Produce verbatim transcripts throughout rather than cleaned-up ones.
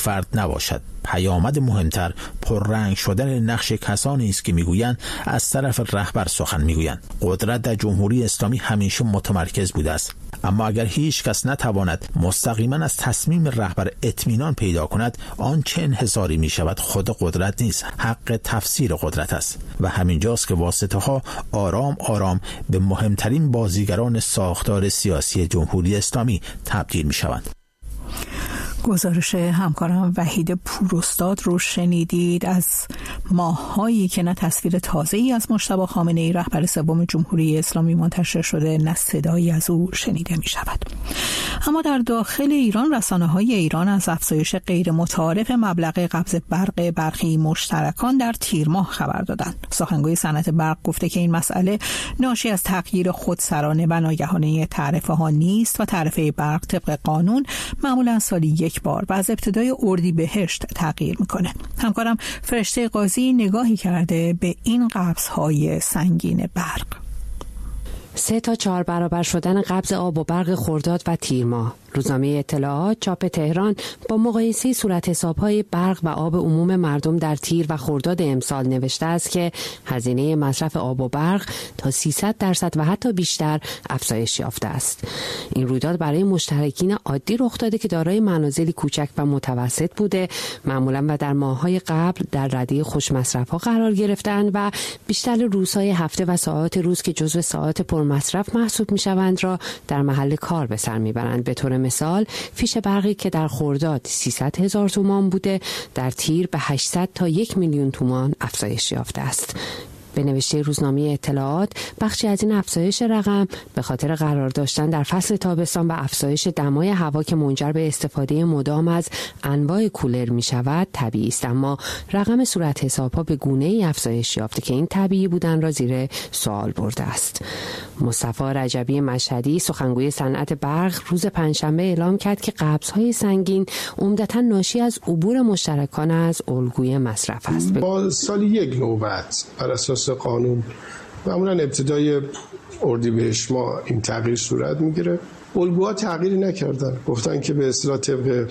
فرد نباشد. پیامد مهمتر پررنگ شدن نقش کسانی است که میگویند از طرف رهبر سخن میگویند. قدرت در جمهوری اسلامی همیشه متمرکز بوده است، اما اگر هیچ کس نتواند مستقیما از تصمیم رهبر اطمینان پیدا کند، آن چه انحصاری می شود خود قدرت نیست، حق تفسیر قدرت است. و همینجاست که واسطه ها آرام آرام به مهمترین بازیگران ساختار سیاسی جمهوری اسلامی تبدیل می شوند. گزارش همکارم وحید پوراستاد رو شنیدید از ماه‌هایی که نه تصویر تازه‌ای از مجتبی خامنه‌ای رهبر سوم جمهوری اسلامی منتشر شده، نه صدایی از او شنیده می شود. اما در داخل ایران رسانه‌های ایران از افزایش غیر متعارف مبلغ قبض برق برخی مشترکان در تیر ماه خبر دادند. سخنگوی صنعت برق گفته که این مسئله ناشی از تغییر خودسرانه و ناگهانه تعرفه ها نیست و تعرفه برق طبق قانون معمولا سالی یک بار و از ابتدای اردیبهشت تغییر میکنه. همکارم فرشته قاضی نگاهی کرده به این قبض‌های سنگین برق. سه تا چهار برابر شدن قبض آب و برق خرداد و تیر ماه. روزنامه اطلاعات چاپ تهران با مقایسه صورت حساب‌های برق و آب عموم مردم در تیر و خرداد امسال نوشته است که هزینه مصرف آب و برق تا سیصد درصد و حتی بیشتر افزایش یافته است. این رویداد برای مشترکین عادی رخ داده که دارای منازلی کوچک و متوسط بوده، معمولاً و در ماه‌های قبل در رده خوش مصرف‌ها قرار گرفتند و بیشتر روزهای هفته و ساعات روز که جزو ساعات پرمصرف محسوب می‌شوند را در محل کار به سر می‌برند. به طور مثال فیش برقی که در خرداد سیصد هزار تومان بوده، در تیر به هشتصد تا یک میلیون تومان افزایش یافته است. به نوشته روزنامه اطلاعات بخشی از این افزایش رقم به خاطر قرار داشتن در فصل تابستان و افزایش دمای هوا که منجر به استفاده مدام از انواع کولر می شود طبیعی است، اما رقم صورت حسابها به گونه ای افزایش یافته که این طبیعی بودن را زیر سوال برده است. مصطفی رجبی مشهدی سخنگوی صنعت برق روز پنجشنبه اعلام کرد که قبض‌های سنگین عمدتاً ناشی از عبور مشترکان از الگوی مصرف است. با سال یک نوبت بر اساس قانون معمولا ابتدای اردیبهشت ماه این تغییر صورت میگیره. الگوها تغییری نکردن، گفتن که به اصطلاح طبق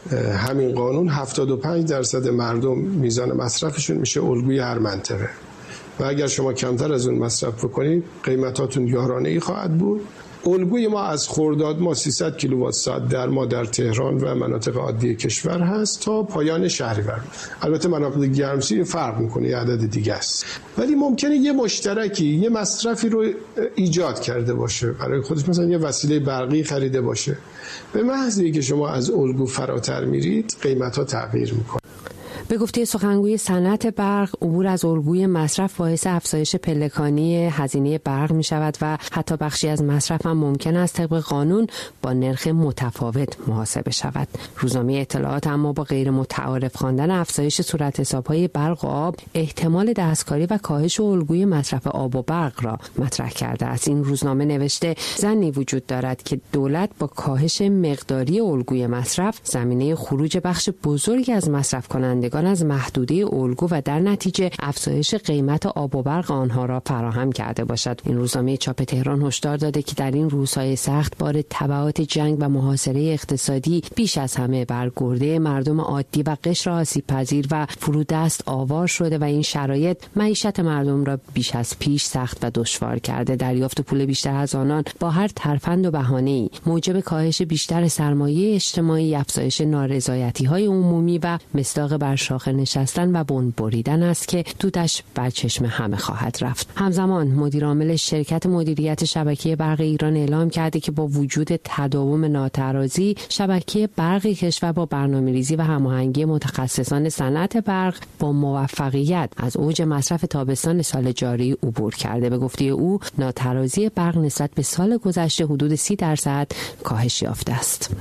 همین قانون هفتاد و پنج درصد مردم میزان مصرفشون میشه الگوی هر منطقه و اگر شما کمتر از اون مصرف بکنید قیمتاتون یارانه ای خواهد بود. الگوی ما از خرداد ما سیصد کیلووات ساعت در ما در تهران و مناطق عادی کشور هست تا پایان شهریور. البته مناطق گرمسیر فرق میکنه، یه عدد دیگه است، ولی ممکنه یه مشترکی یه مصرفی رو ایجاد کرده باشه برای خودش، مثلا یه وسیله برقی خریده باشه، به محضی که شما از الگو فراتر میرید قیمت‌ها تغییر میکنه. به گفته سخنگوی صنعت برق، عبور از الگوی مصرف باعث افزایش پلکانی هزینه برق می شود و حتی بخشی از مصرف هم ممکن است طبق قانون با نرخ متفاوت محاسبه شود. روزنامه اطلاعات اما با غیر متعارف خواندن افزایش صورت حساب‌های برق و آب احتمال دستکاری و کاهش الگوی مصرف آب و برق را مطرح کرده است. این روزنامه نوشته ظنی وجود دارد که دولت با کاهش مقداری الگوی مصرف زمینه خروج بخش بزرگی از مصرف کنندگان از محدوده الگو و در نتیجه افزایش قیمت آب و برق آنها را فراهم کرده باشد. این روزنامه چاپ تهران هشدار داده که در این روزهای سخت بار تبعات جنگ و محاصره اقتصادی بیش از همه بر گرده مردم عادی و قشر آسیب پذیر و فرودست آوار شده و این شرایط معیشت مردم را بیش از پیش سخت و دشوار کرده. دریافت پول بیشتر از آنان با هر ترفند و بهانه‌ای موجب کاهش بیشتر سرمایه اجتماعی، افزایش نارضایتی‌های عمومی و مصداق بر شاخه نشستن و بن بریدن است که دودش بر چشم همه خواهد رفت. همزمان مدیر عامل شرکت مدیریت شبکه برق ایران اعلام کرده که با وجود تداوم ناترازی شبکه برق کشور با برنامه‌ریزی و هماهنگی متخصصان صنعت برق با موفقیت از اوج مصرف تابستان سال جاری عبور کرده. به گفته او ناترازی برق نسبت به سال گذشته حدود سی درصد کاهش یافته است.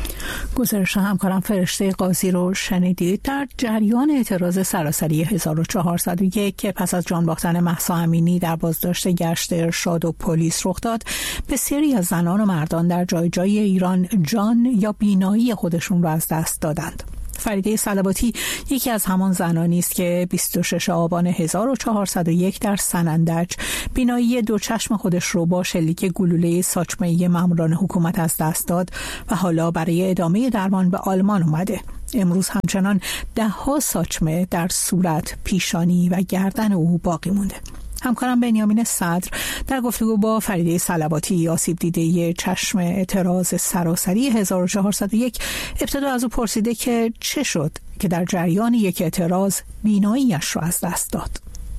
گزارش همکارم فرشته قاضی رو شنیدید. در جریان اعتراض سراسری هزار و چهارصد و یک که پس از جان باختن مهسا امینی در بازداشت گشت ارشاد و پلیس رخ داد، بسیاری از زنان و مردان در جای جای ایران جان یا بینایی خودشون را از دست دادند. فریده صلواتی یکی از همان زنانی است که بیست و شش آبان هزار و چهارصد و یک در سنندج بینایی دو چشم خودش رو با شلیک گلوله ساچمه‌ای ماموران حکومت از دست داد و حالا برای ادامه درمان به آلمان اومده. امروز همچنان ده ها ساچمه در صورت، پیشانی و گردن او باقی مونده. همکارم بنیامین صدر در گفتگو با فریده صلواتی، آسیب دیده چشم اعتراض سراسری هزار و چهارصد و یک، ابتدا از او پرسیده که چه شد که در جریان یک اعتراض بیناییش را از دست داد.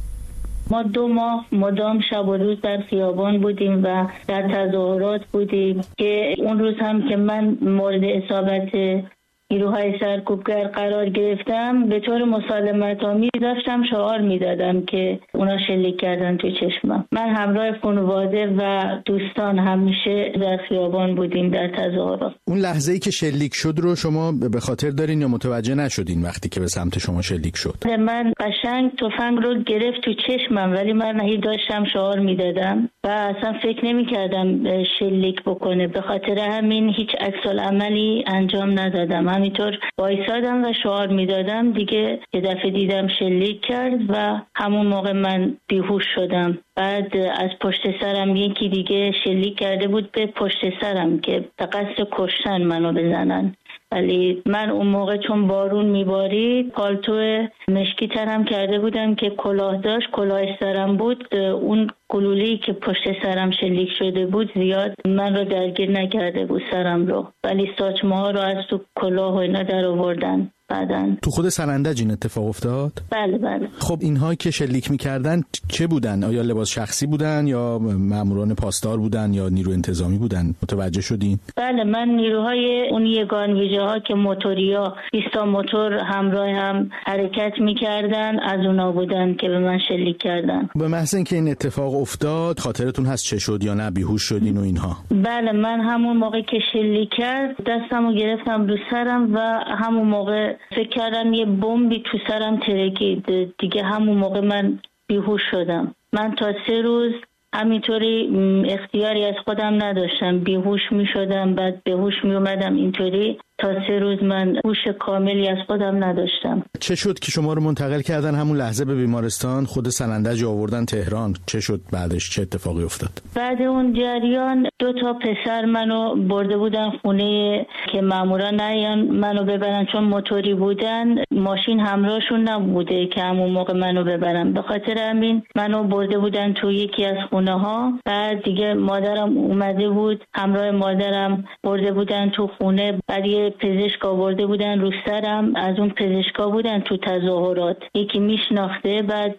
ما دو ماه مدام شب و روز در خیابان بودیم و در تظاهرات بودیم که اون روز هم که من مورد اصابت نیروهای سرکوبگر قرار گرفتم به طور مسالمت آمیز داشتم شعار میدادم که اونا شلیک کردن تو چشمم. من همراه خانواده و دوستان همیشه در خیابان بودیم در تظاهرات. اون لحظه‌ای که شلیک شد رو شما به خاطر دارین یا متوجه نشدین وقتی که به سمت شما شلیک شد؟ من قشنگ تفنگ رو گرفت تو چشمم ولی من هی داشتم شعار میدادم و اصلا فکر نمی‌کردم شلیک بکنه. به خاطر همین هیچ عکس العملی انجام ندادم. همینطور وایسادم و شعار میدادم. دیگه یه دفعه دیدم شلیک کرد و همون موقع من بیهوش شدم. بعد از پشت سرم یکی دیگه شلیک کرده بود به پشت سرم که به قصد کشتن منو بزنن، ولی من اون موقع چون بارون میبارید پالتو مشکی تنم کرده بودم که کلاه داشت، کلاه سرم بود. اون گلوله‌ای که پشت سرم شلیک شده بود زیاد من رو درگیر نکرده بود سرم رو، ولی ساچمه ها رو از تو کلاه و اینا در آوردن. بعدن تو خود سنندج این اتفاق افتاد؟ بله بله. خب اینها که شلیک میکردن چه بودن؟ آیا لباس شخصی بودن یا ماموران پاسدار بودن یا نیرو انتظامی بودن؟ متوجه شدین؟ بله، من نیروهای اون یگان ویژه ها که موتوریا بیست تا موتور همراه هم حرکت میکردن از اونا بودن که به من شلیک کردن. به محض اینکه این اتفاق افتاد خاطرتون هست چه شد یا نه بیهوش شدین و اینها؟ بله، من همون موقع که شلیک کرد دستمو گرفتم رو سرم و همون موقع فکر کردم یه بمبی تو سرم ترکید. دیگه همون موقع من بیهوش شدم. من تا سه روز همینطوری اختیاری از خودم نداشتم، بیهوش می شدم بعد بهوش می اومدم. اینطوری تا سه روز من هوش کاملی از خودم نداشتم. چه شد که شما رو منتقل کردن همون لحظه به بیمارستان؟ خود سنندج آوردن تهران. چه شد بعدش؟ چه اتفاقی افتاد؟ بعد اون جریان دو تا پسر منو برده بودن خونه که مامورا نیان منو ببرن، چون موتوری بودن ماشین همراهشون نبوده که همون موقع منو ببرن. به خاطر همین منو برده بودن تو یکی از خونه ها. بعد دیگه مادرم اومده بود، همراه مادرم برده بودن تو خونه. بعد یه پزشک آورده بودن رو سرم، از اون پزشکا بودن تو تظاهرات، یکی میشناخته. بعد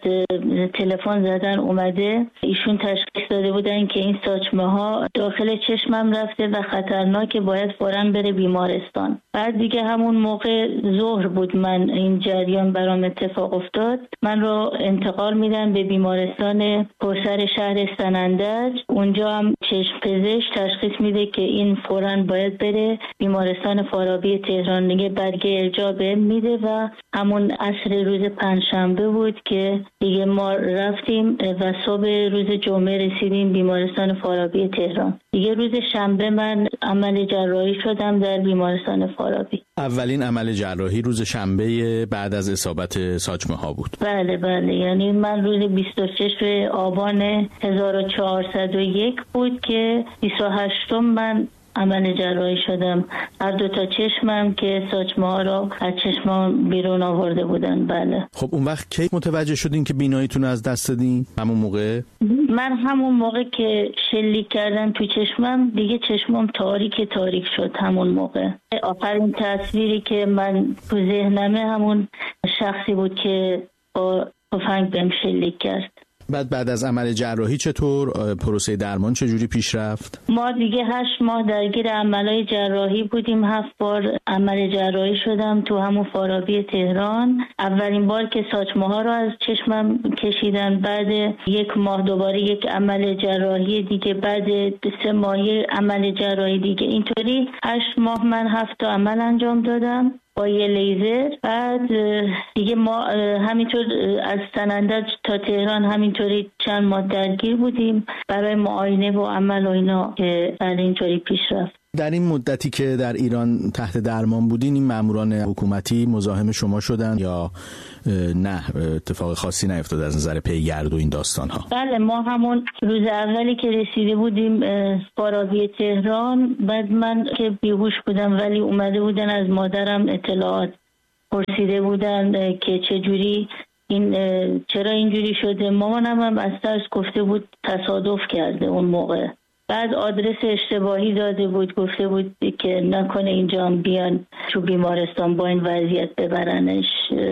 تلفن زدن اومده، ایشون تشخیص داده بودن که این ساچمه ها داخل چشمم رفته و خطرناکه، باید فوراً بره بیمارستان. بعد دیگه همون موقع ظهر بود من این جریان برام اتفاق افتاد. من رو انتقال میدن به بیمارستان کوثر شهر سنندج. اونجا هم چشم پزشک تشخیص میده که این فوراً باید بره بیمارستان فارابی تهران. دیگه برگه ارجاع بهم میده و همون عصر روز پنجشنبه بود که دیگه ما رفتیم و صبح روز جمعه رسیدیم بیمارستان فارابی تهران. دیگه روز شنبه من عمل جراحی شدم در بیمارستان فارابی. اولین عمل جراحی روز شنبه بعد از اصابت ساچمه ها بود؟ بله بله، یعنی من روز بیست و ششم آبان هزار و چهارصد و یک بود که بیست و هشتم من عمل جراحی شدم. هر دو تا چشمم که ساچمه ها رو از چشمام بیرون آورده بودن. بله. خب اون وقت کی متوجه شدین که بیناییتون از دست دادین؟ همون موقع؟ من همون موقع که شلیک کردن تو چشمم دیگه چشمم تاریک تاریک شد. همون موقع آخرین تصویری که من تو ذهنمه همون شخصی بود که با تفنگ بهم شلیک کرد. بعد بعد از عمل جراحی چطور؟ پروسه درمان چجوری پیش رفت؟ ما دیگه هشت ماه درگیر عملای جراحی بودیم. هفت بار عمل جراحی شدم تو همون فارابی تهران. اولین بار که ساچمه ها رو از چشمم کشیدن، بعد یک ماه دوباره یک عمل جراحی دیگه، بعد سه ماه عمل جراحی دیگه. اینطوری هشت ماه من هفت تا عمل انجام دادم با یه لیزر. بعد دیگه ما همینطور از سنندج تا تهران همینطوری چند ماه درگیر بودیم برای معاینه و عمل و اینا که بعد اینطوری پیش رفت. در این مدتی که در ایران تحت درمان بودین این ماموران حکومتی مزاحم شما شدن یا نه اتفاق خاصی نیفتاد از نظر پیگرد و این داستان ها؟ بله، ما همون روز اولی که رسیده بودیم فارابی تهران، بعد من که بیهوش بودم ولی اومده بودن از مادرم اطلاعات پرسیده بودن که چجوری این چرا اینجوری شده. مامانم هم از ترس گفته بود تصادف کرده اون موقع. بعد آدرس اشتباهی داده بود، گفته بود که نکنه اینجا هم بیان تو بیمارستان با این وضعیت ببرنش.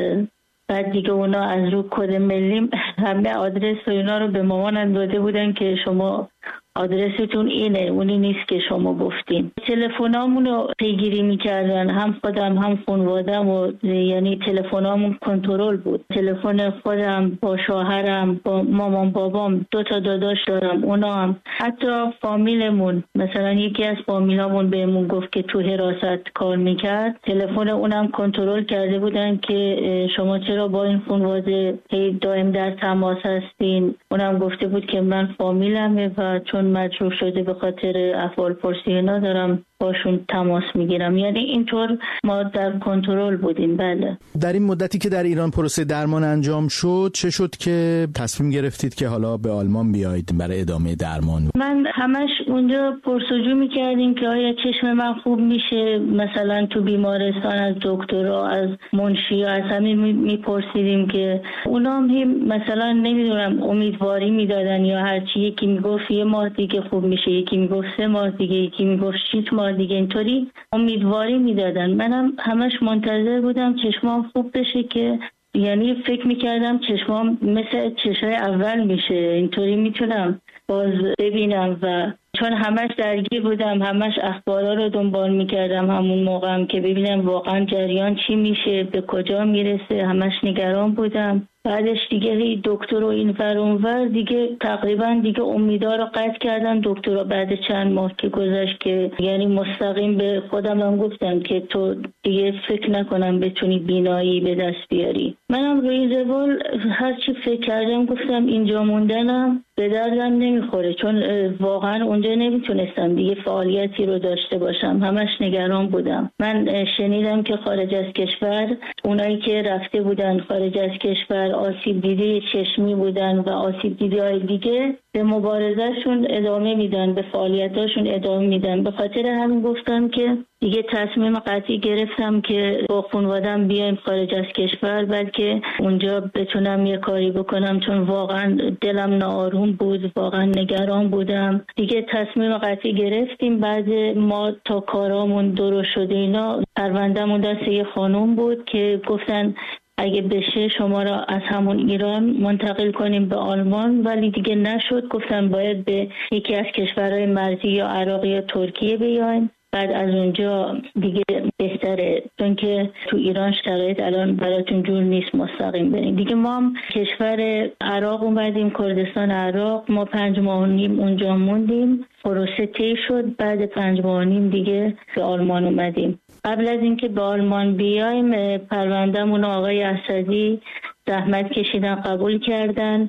بعد دیگه اونا از رو کد ملی همه آدرس و اینا رو به مامانم داده بودن که شما آدرستون اینه، اونی نیست که شما گفتین. تلفنامون رو پیگیری میکردن، هم خودم هم خانوادم، و یعنی تلفنامون کنترل بود. تلفن خودم با شوهرم، با مامان بابام، دو تا داداش دارم، اونا هم، حتی فامیلمون، مثلا یکی از فامیلامون بهمون گفت که تو حراست کار میکرد، تلفن اونم کنترل کرده بودن که شما چرا با این خانواده دائم در تماس هستین. اونم گفته بود که من فامیلمه و چون مجروح شده به خاطر احوال پرسی اینا دارم باشون تماس میگیرم. یعنی اینطور ما در کنترل بودیم. بله. در این مدتی که در ایران پروسه درمان انجام شد، چه شد که تصمیم گرفتید که حالا به آلمان بیایید برای ادامه درمان؟ من همش اونجا پرسجو میکردیم که آیا چشم من خوب میشه، مثلا تو بیمارستان از دکترها، از منشی، از همین میپرسیدیم که اونا هم مثلا نمیدونم امیدواری میدادن یا هرچی. یکی میگفت یه ماه دیگه خوب میشه، یکی میگفت سه ماه دیگه، یکی میگفت شش ماه دیگه، اینطوری امیدواری میدادن. منم همش منتظر بودم چشمام خوب بشه، که یعنی فکر میکردم چشمام مثل چشمای اول میشه، اینطوری میتونم باز ببینم. و چون همش درگیر بودم، همش اخبارا رو دنبال میکردم همون موقع هم که ببینم واقعا جریان چی میشه، به کجا میرسه، همش نگران بودم. بعدش دیگه دکتر و این ور اون ور دیگه تقریبا دیگه امیدا رو قطع کردن دکترها. بعد چند ماه که گذشت که یعنی مستقیم به خودم هم گفتم که تو دیگه فکر نکنم بتونی بینایی به دست بیاری. منم روی زبال هر چی فکر کردم گفتم اینجا موندنم به دردم نمیخوره، چون واقعا اونجا نمیتونستم دیگه فعالیتی رو داشته باشم، همش نگران بودم. من شنیدم که خارج از کشور اونایی که رفته بودن خارج از کشور آسیب دیده چشمی بودن و آسیب دیده های دیگه به مبارزهشون ادامه میدن، به فعالیتاشون ادامه میدن. به خاطر همین گفتم که دیگه تصمیم قطعی گرفتم که با خانوادم بیایم خارج از کشور، بلکه اونجا بتونم یه کاری بکنم، چون واقعا دلم ناآروم بود، واقعا نگران بودم. دیگه تصمیم قطعی گرفتیم. بعد ما تا کارامون درست شده اینا، پرونده‌مون دست یه خانم بود که گفتن اگه بشه شما را از همون ایران منتقل کنیم به آلمان، ولی دیگه نشد. گفتن باید به یکی از کشورهای مرزی یا عراق یا ترکیه بیاین، بعد از اونجا دیگه بهتره، چون که تو ایران شرایط الان براتون جور نیست مستقیم بریم. دیگه ما هم کشور عراق اومدیم، کردستان عراق. ما پنج ماه و نیم اونجا موندیم، پروسه طی شد. بعد پنج ماه و نیم دیگه به آلمان اومدیم. قبل از اینکه به آلمان بیایم پروندهمون آقای اسدی زحمت کشیدن، قبول کردن.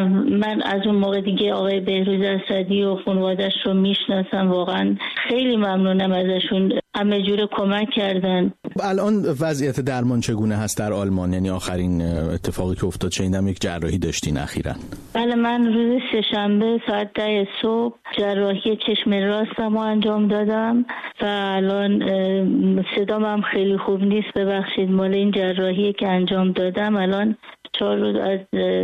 من از اون موقع دیگه آقای بهروز اسدی و خانواده‌اش رو میشناسم، واقعا خیلی ممنونم ازشون، همه جوره کمک کردن. الان وضعیت درمان چگونه هست در آلمان؟ یعنی آخرین اتفاقی که افتاد شنیدم یک جراحی داشتین اخیراً. بله، من روز سه‌شنبه ساعت ده صبح جراحی چشم راستم رو انجام دادم و الان صدام هم خیلی خوب نیست، ببخشید. مال این جراحی که انجام دادم الان چهار روز از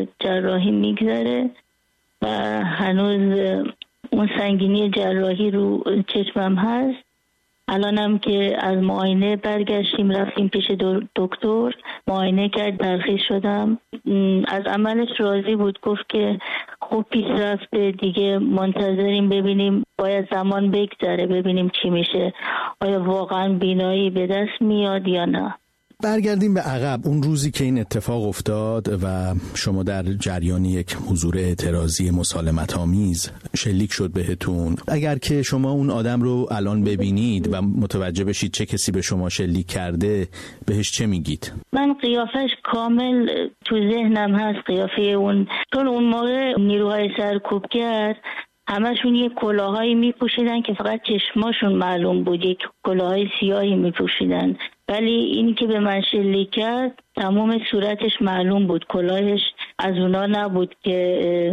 جراحی میگذره و هنوز اون سنگینی جراحی رو چشمم هست. الانم که از معاینه برگشتیم رفتیم پیش دکتر، معاینه کرد، ترخیص شدم. از عملش راضی بود، گفت که خوب پیش رفته، دیگه منتظریم ببینیم، باید زمان بگذره ببینیم چی میشه، آیا واقعا بینایی به دست میاد یا نه. برگردیم به عقب، اون روزی که این اتفاق افتاد و شما در جریان یک حضور اعتراضی مسالمت‌آمیز شلیک شد بهتون، اگر که شما اون آدم رو الان ببینید و متوجه بشید چه کسی به شما شلیک کرده، بهش چه میگید؟ من قیافش کامل تو ذهنم هست، قیافه اون، چون اون موقع نیروهای سرکوبگر همشون یک کلاهایی میپوشیدن که فقط چشماشون معلوم بود، یک کلاهای سیاهی میپوشیدن، ولی اینی که به من شلیک کرد تمام صورتش معلوم بود، کلاهش از اونا نبود که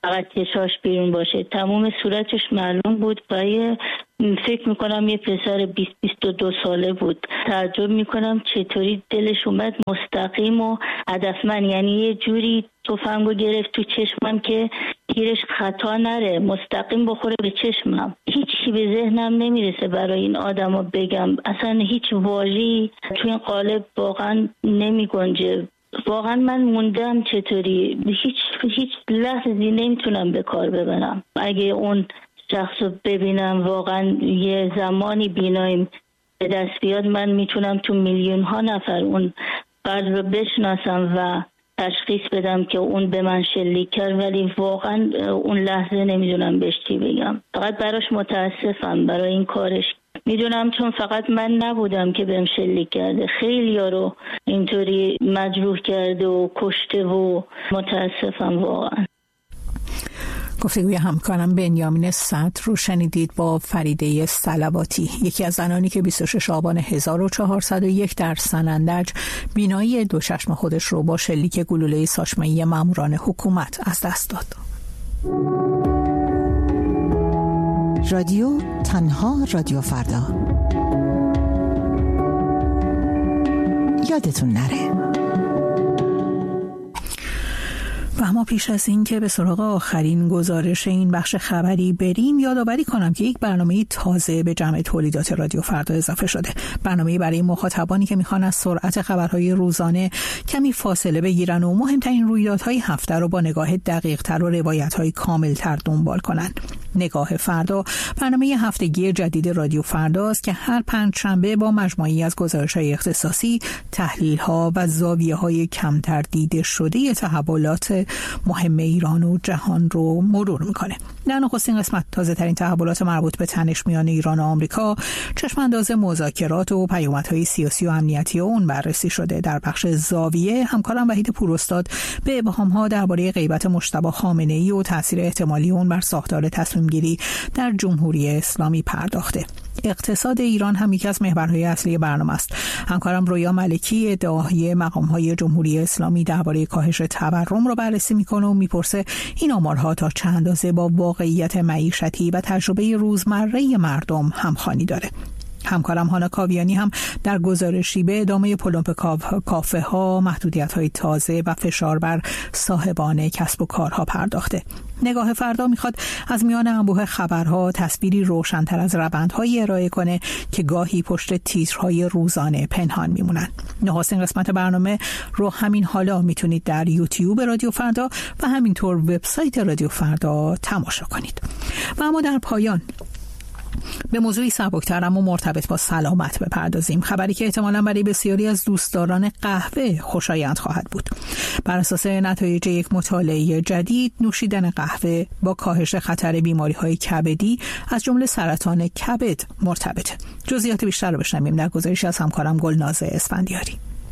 فقط چشاش بیرون باشه، تمام صورتش معلوم بود. برای فکر میکنم یه پسر بیست بیست و دو ساله بود. تعجب میکنم چطوری دلش اومد مستقیم و هدفمند، یعنی یه جوری تفنگو گرفت تو چشمم که تیرش خطا نره، مستقیم بخوره به چشمم. هیچی به ذهنم نمیرسه برای این آدمو بگم، اصلا هیچ واژه‌ای تو این قالب واقعا نمیگنجه. واقعا من موندم چطوری، هیچ هیچ لحظه‌ای نمیتونم به کار ببرم. اگه اون شخص رو ببینم واقعا یه زمانی بینایم به دست بیاد، من میتونم تو میلیون ها نفر اون فرد رو بشناسم و تشخیص بدم که اون به من شلیک کرد، ولی واقعا اون لحظه نمیدونم بهش چی بگم. فقط براش متاسفم برای این کارش. میدونم چون فقط من نبودم که بهم شلیک کرده، خیلی ها رو اینطوری مجروح کرده و کشته و متاسفم واقعا. گفتگوی همکارم بنیامین صدر رو شنیدید با فریده صلواتی، یکی از زنانی که بیست و شش آبان هزار و چهارصد و یک در سنندج بینایی دو چشم خودش رو با شلیک گلوله ساچمه‌ای ماموران حکومت از دست داد. رادیو تنها رادیو فردا. یادتون نره. و اما پیش از این که به سراغ آخرین گزارش این بخش خبری بریم، یادآوری کنم که یک برنامه تازه به جمع تولیدات رادیو فردا اضافه شده. برنامه برای مخاطبانی که میخوان از سرعت خبرهای روزانه کمی فاصله بگیرن و مهمترین رویدادهای هفته رو با نگاه دقیق‌تر و روایت‌های کامل‌تر دنبال کنن. نگاه فردا برنامه هفتگی جدید رادیو فردا است که هر پنجشنبه با مجموعه‌ای از گزارش‌های اختصاصی، تحلیل‌ها و زاویه‌های کمتر دیده شده تحولات مهم ایران و جهان رو مرور میکنه. در نخستین قسمت تازه‌ترین تحولات مربوط به تنش میان ایران و آمریکا، چشمانداز مذاکرات و پیامدهای سیاسی و امنیتی اون بررسی شده. در بخش زاویه همکارم وحید پوراستاد به ابهام‌ها درباره غیبت مجتبی خامنه‌ای و تاثیر احتمالی اون بر ساختار تصمیم گیری در جمهوری اسلامی پرداخته. اقتصاد ایران هم یکی از محورهای اصلی برنامه است. همکارم رویا ملکی ادعای مقام‌های جمهوری اسلامی درباره کاهش تورم را بررسی میکنه و میپرسه این آمارها تا چند اندازه با واقعیت معیشتی و تجربه روزمره مردم همخوانی داره. همکارم هانا کاویانی هم در گزارشی به ادامه پلمپ کافه ها، محدودیت های تازه و فشار بر صاحبان کسب و کارها پرداخته. نگاه فردا میخواد از میان انبوه خبرها تصویری روشن‌تر از روندهایی ارائه کنه که گاهی پشت تیترهای روزانه پنهان میمونن. نخستین قسمت برنامه رو همین حالا میتونید در یوتیوب رادیو فردا و همینطور وبسایت رادیو فردا تماشا کنید. و اما در پایان به موضوعی سبکتر اما مرتبط با سلامت بپردازیم. خبری که احتمالاً برای بسیاری از دوستداران قهوه خوشایند خواهد بود. بر اساس نتایج یک مطالعه جدید، نوشیدن قهوه با کاهش خطر بیماری‌های کبدی از جمله سرطان کبد مرتبطه. جزئیات بیشتر رو بشنویم در گزارشی از همکارم گلناز اسفندیاری.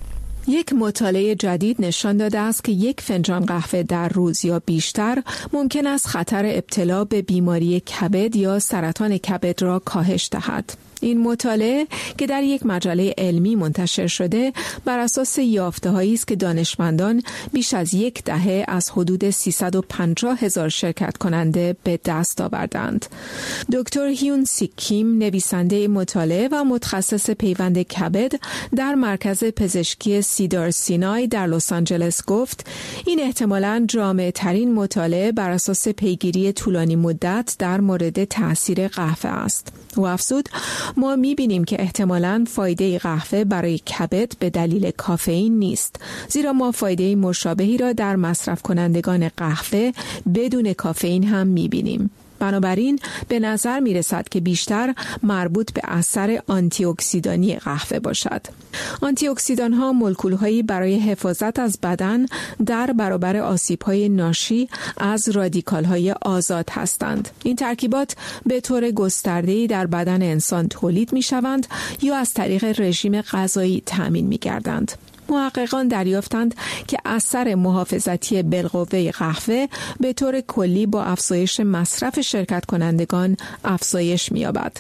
یک مطالعه جدید نشان داده است که یک فنجان قهوه در روز یا بیشتر ممکن است خطر ابتلا به بیماری کبد یا سرطان کبد را کاهش دهد. این مطالعه که در یک مجله علمی منتشر شده بر اساس یافته‌هایی است که دانشمندان بیش از یک دهه از حدود سیصد و پنجاه هزار شرکت کننده به دست آوردند. دکتر هیون سیک کیم، نویسنده مطالعه و متخصص پیوند کبد در مرکز پزشکی سیدار سینای در لس آنجلس گفت این احتمالاً جامع ترین مطالعه بر اساس پیگیری طولانی مدت در مورد تاثیر قهوه است. او افزود ما می‌بینیم که احتمالاً فایده قهوه برای کبد به دلیل کافئین نیست، زیرا ما فایده مشابهی را در مصرف کنندگان قهوه بدون کافئین هم می‌بینیم. بنابراین به نظر می رسد که بیشتر مربوط به اثر آنتی اکسیدانی قهوه باشد. آنتی اکسیدان ها مولکول هایی برای حفاظت از بدن در برابر آسیب های ناشی از رادیکال های آزاد هستند. این ترکیبات به طور گسترده‌ای در بدن انسان تولید می شوند یا از طریق رژیم غذایی تامین می گردند. محققان دریافتند که اثر محافظتی بالقوه قهوه به طور کلی با افزایش مصرف شرکت کنندگان افزایش می‌یابد.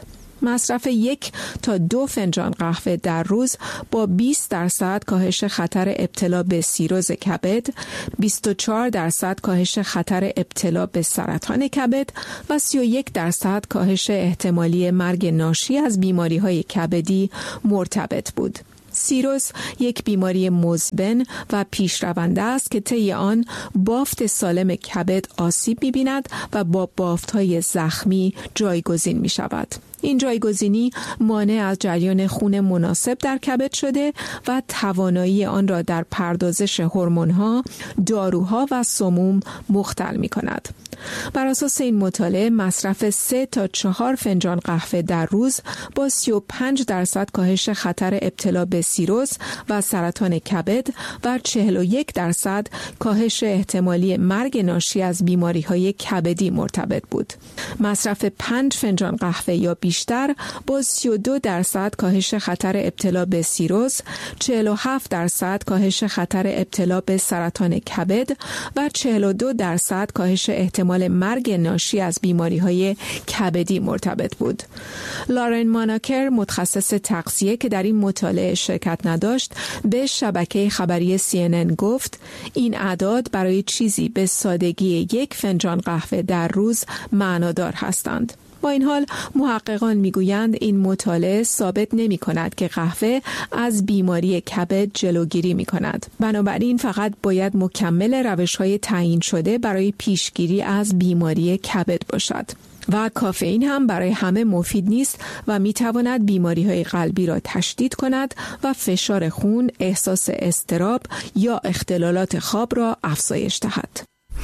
مصرف یک تا دو فنجان قهوه در روز با بیست درصد کاهش خطر ابتلا به سیروز کبد، بیست و چهار درصد کاهش خطر ابتلا به سرطان کبد و سی و یک درصد کاهش احتمالی مرگ ناشی از بیماری‌های کبدی مرتبط بود. سیروز یک بیماری مزمن و پیشرونده است که طی آن بافت سالم کبد آسیب می‌بیند و با بافت‌های زخمی جایگزین می‌شود. این جایگزینی مانع از جریان خون مناسب در کبد شده و توانایی آن را در پردازش هورمون‌ها، داروها و سموم مختل می‌کند. بر اساس این مطالعه مصرف سه تا چهار فنجان قهوه در روز با سی و پنج درصد کاهش خطر ابتلا به سیروز و سرطان کبد و چهل و یک درصد کاهش احتمالی مرگ ناشی از بیماری‌های کبدی مرتبط بود. مصرف پنج فنجان قهوه یا بیشتر با سی و دو درصد کاهش خطر ابتلا به سیروز، چهل و هفت درصد کاهش خطر ابتلا به سرطان کبد و چهل و دو درصد کاهش احتمال مرگ ناشی از بیماری‌های کبدی مرتبط بود. لارن ماناکر، متخصص تغذیه که در این مطالعه شرکت نداشت، به شبکه خبری سی ان ان گفت این اعداد برای چیزی به سادگی یک فنجان قهوه در روز معنادار هستند. با این حال محققان میگویند این مطالعه ثابت نمی کند که قهوه از بیماری کبد جلوگیری می کند. بنابراین فقط باید مکمل روش‌های تعیین شده برای پیشگیری از بیماری کبد باشد. و کافئین هم برای همه مفید نیست و می تواند بیماری‌های قلبی را تشدید کند و فشار خون، احساس اضطراب یا اختلالات خواب را افزایش دهد.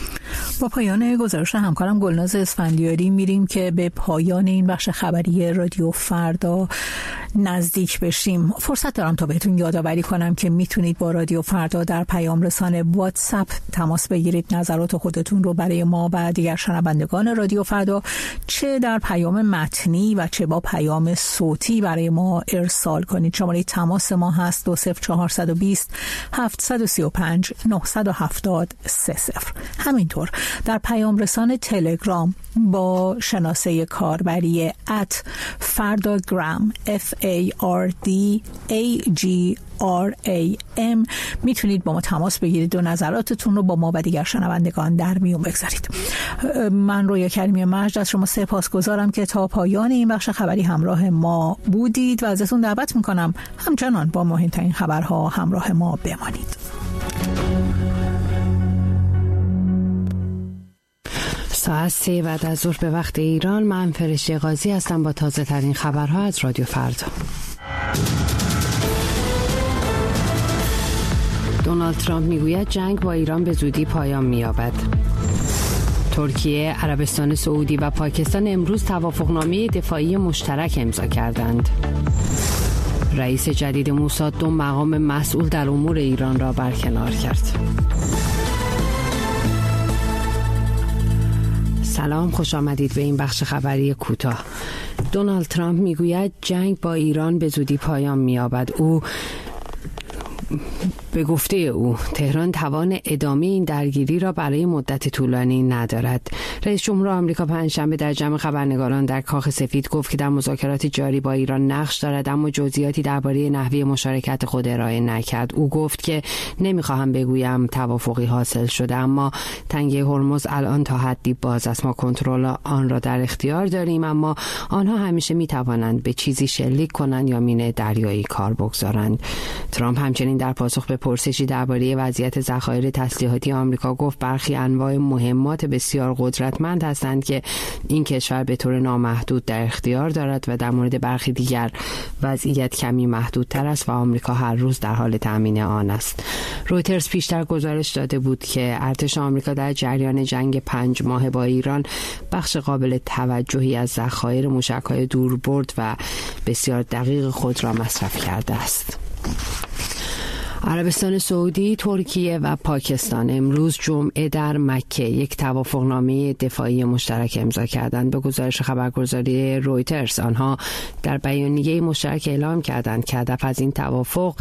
با پایان گزارش همکارم گلناز اسفندیاری میریم که به پایان این بخش خبری رادیو فردا نزدیک بشیم. فرصت دارم تا بهتون یادآوری کنم که میتونید با رادیو فردا در پیام رسانه واتساپ تماس بگیرید، نظرات خودتون رو برای ما و دیگر شنوندگان رادیو فردا چه در پیام متنی و چه با پیام صوتی برای ما ارسال کنید. شماره تماس ما هست دو صفر چهار دو صفر هفت سه پنج نه هفت صفر سه صفر. همینطور در پیام رسانه تلگرام با شناسه کاربری ات فرداگرام اف ای آر دی ای جی آر ای ام میتونید با ما تماس بگیرید و نظراتتون رو با ما و دیگر شنوندگان در میون بگذارید. من رویا کریمی مجد از شما سپاسگزارم که تا پایان این بخش خبری همراه ما بودید و ازتون دعوت میکنم همچنان با مهمترین خبرها همراه ما بمانید. ساعت سه بعد از ظهر به وقت ایران، من فرشته قاضی هستم با تازه ترین خبرها از رادیو فردا. دونالد ترامپ میگوید جنگ با ایران به زودی پایان می‌یابد. ترکیه، عربستان سعودی و پاکستان امروز توافقنامه دفاعی مشترک امضا کردند. رئیس جدید موساد دو مقام مسئول در امور ایران را برکنار کرد. سلام، خوش آمدید به این بخش خبری کوتاه. دونالد ترامپ میگوید جنگ با ایران به زودی پایان می‌یابد. او به گفته او تهران توان ادامه این درگیری را برای مدت طولانی ندارد. رئیس جمهور آمریکا پنجشنبه در جمع خبرنگاران در کاخ سفید گفت که در مذاکرات جاری با ایران نقش دارد، اما جزئیاتی درباره نحوه مشارکت خود ارائه نکرد. او گفت که نمیخواهم بگویم توافقی حاصل شده، اما تنگه هرمز الان تا حدی باز است. ما کنترل آن را در اختیار داریم، اما آنها همیشه میتوانند به چیزی شلیک کنند یا مینه دریایی کار بگذارند. ترامپ همچنین در پاسخ به پرسشی درباره وضعیت ذخایر تسلیحاتی آمریکا گفت برخی انواع مهمات بسیار قدرتمند هستند که این کشور به طور نامحدود در اختیار دارد و در مورد برخی دیگر وضعیت کمی محدودتر است و آمریکا هر روز در حال تامین آن است. رویترز پیشتر گزارش داده بود که ارتش آمریکا در جریان جنگ پنج ماه با ایران بخش قابل توجهی از ذخایر موشک‌های دوربرد و بسیار دقیق خود را مصرف کرده است. عربستان سعودی، ترکیه و پاکستان امروز جمعه در مکه یک توافقنامه دفاعی مشترک امضا کردند. به گزارش خبرگزاری رویترز آنها در بیانیه مشترک اعلام کردند که هدف از این توافق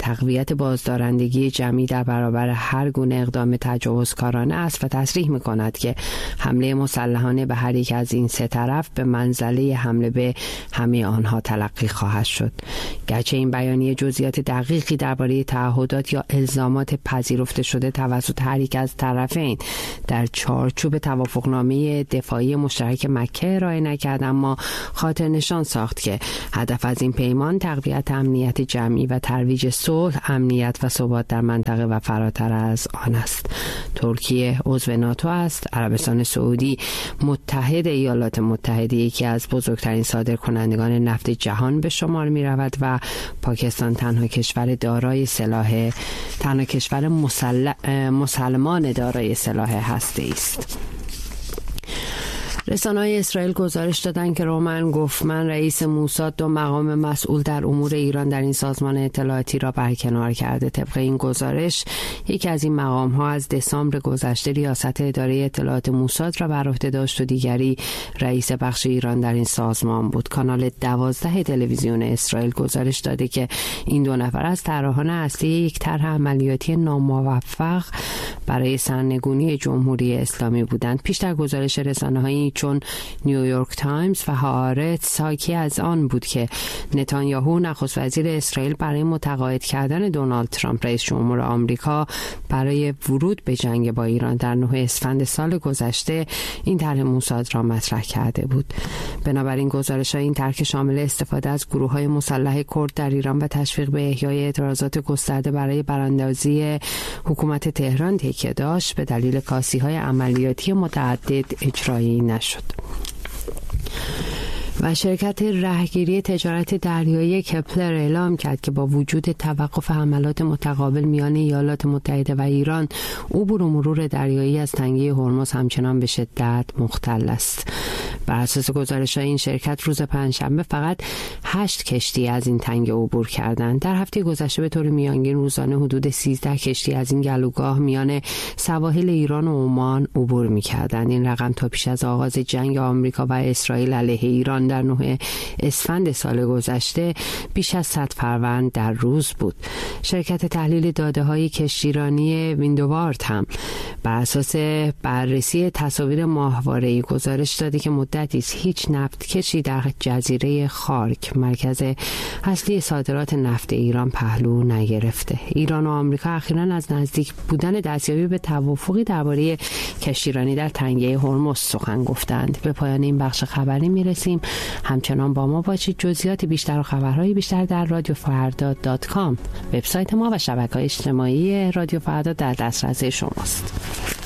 تقویت بازدارندگی جمعی در برابر هر گونه اقدام تجاوزکارانه است و تصریح می‌کند که حمله مسلحانه به هر یک از این سه طرف به منزله حمله به همه آنها تلقی خواهد شد. گرچه این بیانیه جزئیات دقیقی درباره تعهدات یا الزامات پذیرفته شده توسط هر یک از طرفین در چارچوب توافقنامه دفاعی مشترک مکه ارائه نکرد، اما خاطر نشان ساخت که هدف از این پیمان تقویت امنیت جمعی و ترویج صلح، امنیت و ثبات در منطقه و فراتر از آن است. ترکیه عضو ناتو است. عربستان سعودی متحد ایالات متحده یکی از بزرگترین صادرکنندگان نفت جهان به شمار می رود و پاکستان تنها کشور دارای سلاح تنها کشور مسلح مسلمان دارای سلاح هسته‌ای است. رسانه‌های اسرائیل گزارش دادند که رومن گوفمن رئیس موساد دو مقام مسئول در امور ایران در این سازمان اطلاعاتی را برکنار کرده. طبق این گزارش یکی از این مقام‌ها از دسامبر گذشته ریاست اداره اطلاعات موساد را بر عهده داشت و دیگری رئیس بخش ایران در این سازمان بود. کانال دوازده تلویزیون اسرائیل گزارش داده که این دو نفر از طراحان اصلی یک طرح عملیاتی ناموفق برای سرنگونی جمهوری اسلامی بودند. پیشتر گزارش رسانه‌های چون نیویورک تایمز و هآرتز حاکی از آن بود که نتانیاهو نخست وزیر اسرائیل برای متقاعد کردن دونالد ترامپ رئیس جمهور آمریکا برای ورود به جنگ با ایران در نهم اسفند سال گذشته این طرح موساد را مطرح کرده بود. بنابراین گزارش‌ها این طرح که شامل استفاده از گروه‌های مسلح کرد در ایران و تشویق به احیای اعتراضات گسترده برای براندازی حکومت تهران تکیه داشت، به دلیل کاسی‌های عملیاتی متعدد اجرایی نشد. و شرکت رهگیری تجارت دریایی کپلر اعلام کرد که با وجود توقف حملات متقابل میان ایالات متحده و ایران، عبور و مرور دریایی از تنگه هرمز همچنان به شدت مختل است. بر اساس گزارش‌های این شرکت روز پنجشنبه فقط هشت کشتی از این تنگه عبور کردند. در هفته گذشته به طور میانگین روزانه حدود سیزده کشتی از این گلوگاه میان سواحل ایران و عمان عبور می‌کردند. این رقم تا پیش از آغاز جنگ آمریکا و اسرائیل علیه ایران در نهم اسفند سال گذشته بیش از صد فروند در روز بود. شرکت تحلیل داده‌های کشتیرانی ویندوارد هم بر اساس بررسی تصاویر ماهواره‌ای گزارش داده که مدتی است هیچ نفت کشی در جزیره خارک، مرکز اصلی صادرات نفت ایران، پهلو نگرفته. ایران و آمریکا اخیراً از نزدیک بودن دستیابی به توافقی درباره کشتیرانی در تنگه هرمز سخن گفتند. به پایان این بخش خبری میرسیم. همچنان با ما باشید. جزئیات بیشتر و خبرهای بیشتر در رادیو فردا دات کام، وبسایت ما و شبکه‌های اجتماعی رادیو فردا در دسترس شماست.